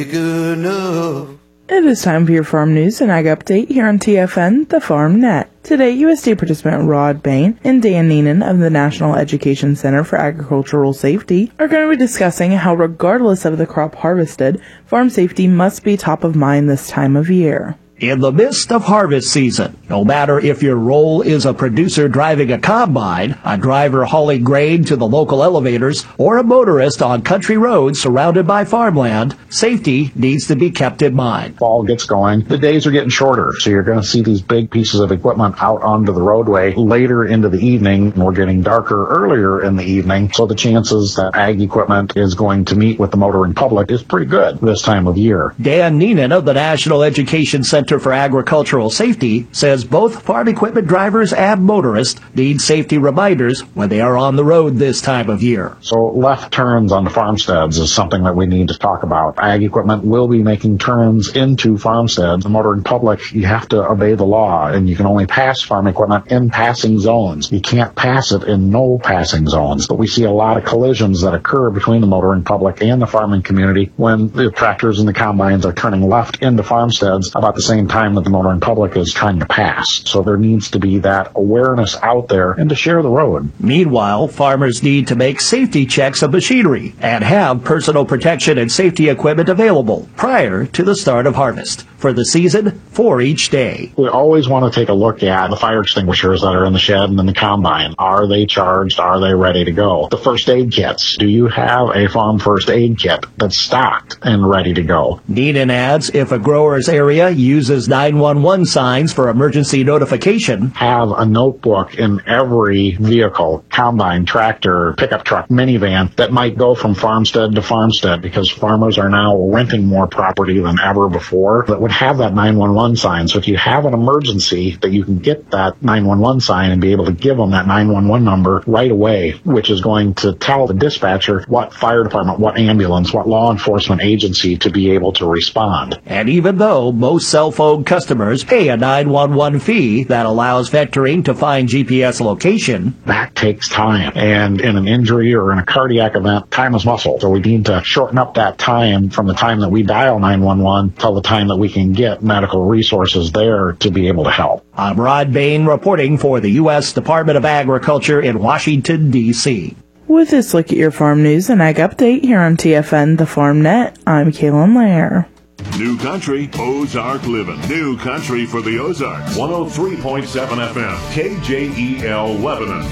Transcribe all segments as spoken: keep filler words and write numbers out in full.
good enough. It is time for your farm news and ag update here on T F N, the Farm Net. Today, U S D A participant Rod Bain and Dan Neenan of the National Education Center for Agricultural Safety are going to be discussing how, regardless of the crop harvested, farm safety must be top of mind this time of year. In the midst of harvest season, no matter if your role is a producer driving a combine, a driver hauling grain to the local elevators, or a motorist on country roads surrounded by farmland, safety needs to be kept in mind. Fall gets going, the days are getting shorter, so you're going to see these big pieces of equipment out onto the roadway later into the evening, and we're getting darker earlier in the evening, so the chances that ag equipment is going to meet with the motoring public is pretty good this time of year. Dan Neenan of the National Education Center for Agricultural Safety says both farm equipment drivers and motorists need safety reminders when they are on the road this time of year. So left turns on the farmsteads is something that we need to talk about. Ag equipment will be making turns into farmsteads. The motoring public, you have to obey the law, and you can only pass farm equipment in passing zones. You can't pass it in no passing zones. But we see a lot of collisions that occur between the motoring public and the farming community when the tractors and the combines are turning left into farmsteads about the same time that the motoring public is trying to pass. So there needs to be that awareness out there and to share the road. Meanwhile, farmers need to make safety checks of machinery and have personal protection and safety equipment available prior to the start of harvest for the season for each day. We always want to take a look at the fire extinguishers that are in the shed and in the combine. Are they charged? Are they ready to go? The first aid kits. Do you have a farm first aid kit that's stocked and ready to go? Neenan adds if a grower's area uses nine one one signs for emergency notification, have a notebook in every vehicle, combine, tractor, pickup truck, minivan that might go from farmstead to farmstead, because farmers are now renting more property than ever before that would have that nine one one sign. So if you have an emergency, that you can get that nine one one sign and be able to give them that nine one one number right away, which is going to tell the dispatcher what fire department, what ambulance, what law enforcement agency to be able to respond. And even though most cell phone customers pay a nine one one fee that allows vectoring to find G P S location, that takes time. And in an injury or in a cardiac event, time is muscle. So we need to shorten up that time from the time that we dial nine one one till the time that we can get medical resources there to be able to help. I'm Rod Bain reporting for the U S Department of Agriculture in Washington, D C With this look at your farm news and ag update here on T F N, the Farm Net, I'm Kaylin Lair. New Country, Ozark Living. New Country for the Ozarks. one oh three point seven F M, K J E L Lebanon.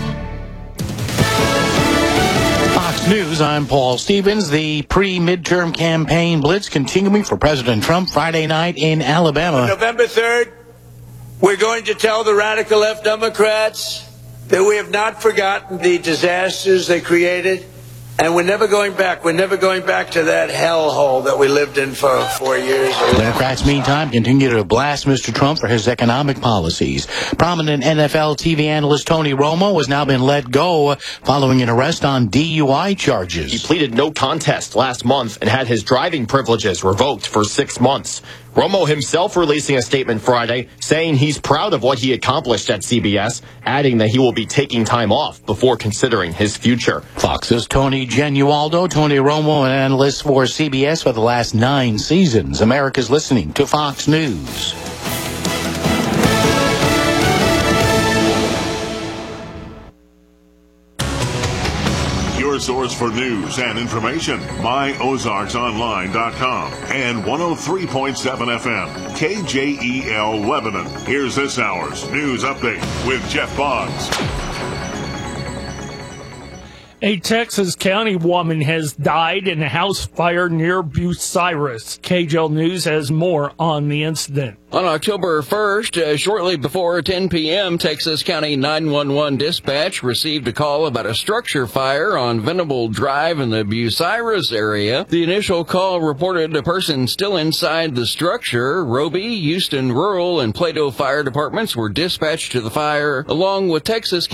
Fox News, I'm Paul Stevens. The pre-midterm campaign blitz continuing for President Trump Friday night in Alabama. On November third, we're going to tell the radical left Democrats that we have not forgotten the disasters they created. And we're never going back. We're never going back to that hellhole that we lived in for four years. Democrats, meantime, continue to blast Mister Trump for his economic policies. Prominent N F L T V analyst Tony Romo has now been let go following an arrest on D U I charges. He pleaded no contest last month and had his driving privileges revoked for six months. Romo himself releasing a statement Friday saying he's proud of what he accomplished at C B S, adding that he will be taking time off before considering his future. Fox's Tony Genualdo. Tony Romo, an analyst for C B S for the last nine seasons. America's listening to Fox News. Your source for news and information, my ozarks online dot com and one oh three point seven F M, K J E L Lebanon. Here's this hour's news update with Jeff Boggs. A Texas County woman has died in a house fire near Bucyrus. K J E L News has more on the incident. On October first, uh, shortly before ten p.m., Texas County nine one one dispatch received a call about a structure fire on Venable Drive in the Bucyrus area. The initial call reported a person still inside the structure. Roby, Houston Rural, and Plato fire departments were dispatched to the fire, along with Texas